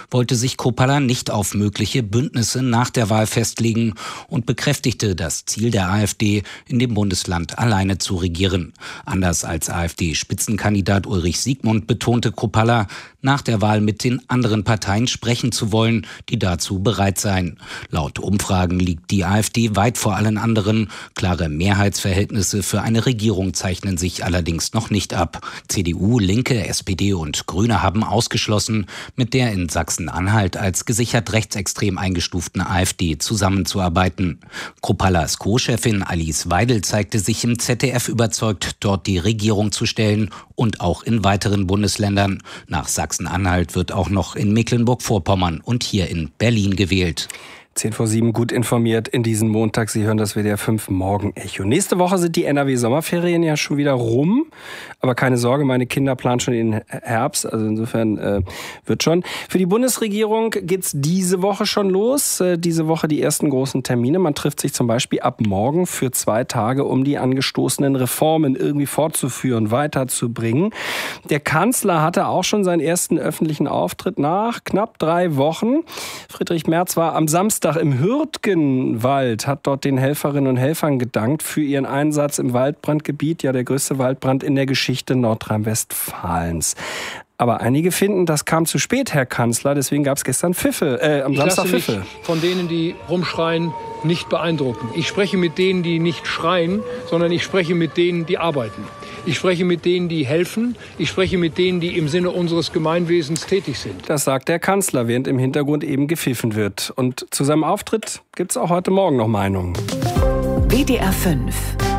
wollte sich Kruppalla nicht auf mögliche Bündnisse nach der Wahl festlegen und bekräftigte das Ziel der AfD, in dem Bundesland alleine zu regieren. Anders als AfD-Spitzenkandidat Ulrich Siegmund betonte Kruppalla, nach der Wahl mit den anderen Parteien sprechen zu wollen, die dazu bereit seien. Laut Umfragen liegt die AfD weit vor allen anderen. Klare Mehrheitsverhältnisse für eine Regierung zeichnen sich allerdings noch nicht ab. CDU, Linke, SPD und Grüne haben ausgeschlossen, mit der in Sachsen-Anhalt als gesichert rechtsextrem eingestuften AfD zusammenzuarbeiten. Kruppallas Co-Chefin Alice Weidel zeigte sich im ZDF überzeugt, dort die Regierung zu stellen und auch in weiteren Bundesländern. Nach Sachsen-Anhalt wird auch noch in Mecklenburg-Vorpommern und hier in Berlin gewählt. 10:07, gut informiert in diesen Montag. Sie hören das WDR 5 Morgen-Echo. Nächste Woche sind die NRW-Sommerferien ja schon wieder rum. Aber keine Sorge, meine Kinder planen schon den Herbst. Also insofern wird schon. Für die Bundesregierung geht's diese Woche schon los. Diese Woche die ersten großen Termine. Man trifft sich zum Beispiel ab morgen für 2 Tage, um die angestoßenen Reformen irgendwie fortzuführen, weiterzubringen. Der Kanzler hatte auch schon seinen ersten öffentlichen Auftritt nach knapp 3 Wochen. Friedrich Merz war am Samstag im Hürtgenwald, hat dort den Helferinnen und Helfern gedankt für ihren Einsatz im Waldbrandgebiet, ja der größte Waldbrand in der Geschichte Nordrhein-Westfalens. Aber einige finden, das kam zu spät, Herr Kanzler, deswegen gab es gestern am Samstag Pfiffe. Ich lasse mich von denen, die rumschreien, nicht beeindrucken. Ich spreche mit denen, die nicht schreien, sondern ich spreche mit denen, die arbeiten. Ich spreche mit denen, die helfen. Ich spreche mit denen, die im Sinne unseres Gemeinwesens tätig sind. Das sagt der Kanzler, während im Hintergrund eben gepfiffen wird. Und zu seinem Auftritt gibt es auch heute Morgen noch Meinungen. WDR 5.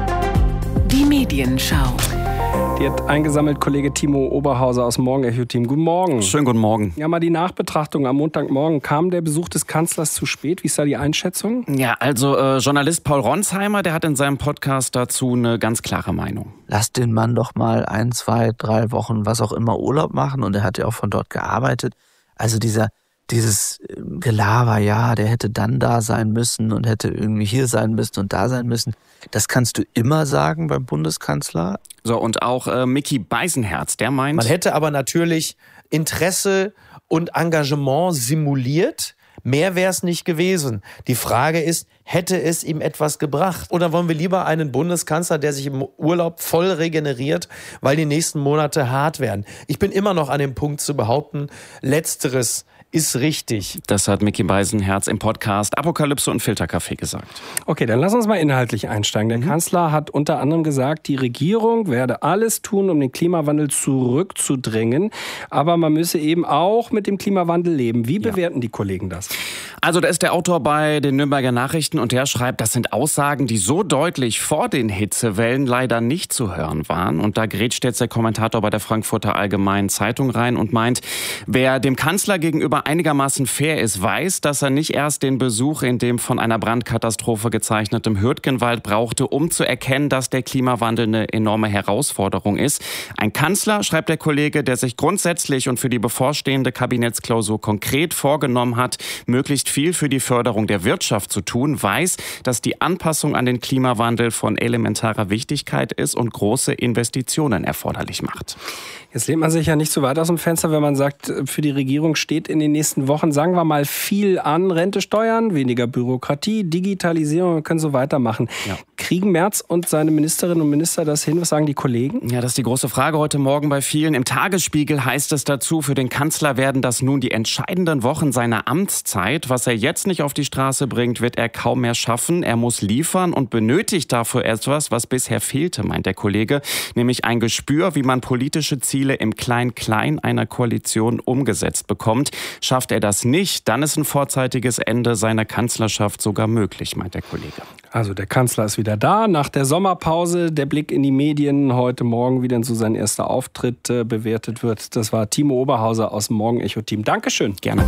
Die Medienschau. Die hat eingesammelt Kollege Timo Oberhauser aus dem Morgen-Echo-Team. Guten Morgen. Schönen guten Morgen. Ja, mal die Nachbetrachtung am Montagmorgen. Kam der Besuch des Kanzlers zu spät? Wie ist da die Einschätzung? Ja, also Journalist Paul Ronsheimer, der hat in seinem Podcast dazu eine ganz klare Meinung. Lass den Mann doch mal 1, 2, 3 Wochen, was auch immer, Urlaub machen. Und er hat ja auch von dort gearbeitet. Also dieses Gelaber, ja, der hätte dann da sein müssen und hätte irgendwie hier sein müssen und da sein müssen. Das kannst du immer sagen beim Bundeskanzler. So, und auch Micky Beisenherz, der meint... Man hätte aber natürlich Interesse und Engagement simuliert. Mehr wäre es nicht gewesen. Die Frage ist, hätte es ihm etwas gebracht? Oder wollen wir lieber einen Bundeskanzler, der sich im Urlaub voll regeneriert, weil die nächsten Monate hart werden? Ich bin immer noch an dem Punkt zu behaupten, Letzteres ist richtig. Das hat Micky Beisenherz im Podcast Apokalypse und Filterkaffee gesagt. Okay, dann lass uns mal inhaltlich einsteigen. Der Kanzler hat unter anderem gesagt, die Regierung werde alles tun, um den Klimawandel zurückzudrängen. Aber man müsse eben auch mit dem Klimawandel leben. Wie bewerten die Kollegen das? Also da ist der Autor bei den Nürnberger Nachrichten und der schreibt, das sind Aussagen, die so deutlich vor den Hitzewellen leider nicht zu hören waren. Und da grätscht jetzt der Kommentator bei der Frankfurter Allgemeinen Zeitung rein und meint, wer dem Kanzler gegenüber einigermaßen fair ist, weiß, dass er nicht erst den Besuch in dem von einer Brandkatastrophe gezeichnetem Hürtgenwald brauchte, um zu erkennen, dass der Klimawandel eine enorme Herausforderung ist. Ein Kanzler, schreibt der Kollege, der sich grundsätzlich und für die bevorstehende Kabinettsklausur konkret vorgenommen hat, möglichst viel für die Förderung der Wirtschaft zu tun, weiß, dass die Anpassung an den Klimawandel von elementarer Wichtigkeit ist und große Investitionen erforderlich macht. Jetzt lehnt man sich ja nicht so weit aus dem Fenster, wenn man sagt, für die Regierung steht in den nächsten Wochen, sagen wir mal, viel an. Rente steuern, weniger Bürokratie, Digitalisierung, wir können so weitermachen. Ja. Kriegen Merz und seine Ministerinnen und Minister das hin? Was sagen die Kollegen? Ja, das ist die große Frage heute Morgen bei vielen. Im Tagesspiegel heißt es dazu, für den Kanzler werden das nun die entscheidenden Wochen seiner Amtszeit. Was er jetzt nicht auf die Straße bringt, wird er kaum mehr schaffen. Er muss liefern und benötigt dafür etwas, was bisher fehlte, meint der Kollege, nämlich ein Gespür, wie man politische Ziele im Klein-Klein einer Koalition umgesetzt bekommt. Schafft er das nicht, dann ist ein vorzeitiges Ende seiner Kanzlerschaft sogar möglich, meint der Kollege. Also der Kanzler ist wieder da. Nach der Sommerpause, der Blick in die Medien, heute Morgen wieder so sein erster Auftritt bewertet wird. Das war Timo Oberhauser aus dem Morgen-Echo-Team. Dankeschön. Gerne.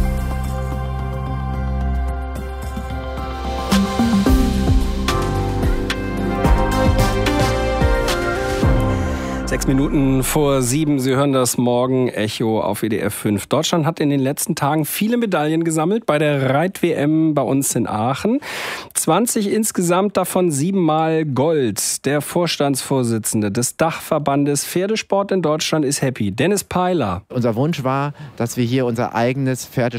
6:06. Sie hören das Morgen-Echo auf WDR 5. Deutschland hat in den letzten Tagen viele Medaillen gesammelt bei der Reit-WM bei uns in Aachen. 20 insgesamt, davon 7-mal Gold. Der Vorstandsvorsitzende des Dachverbandes Pferdesport in Deutschland ist happy. Dennis Peiler. Unser Wunsch war, dass wir hier unser eigenes Pferdesport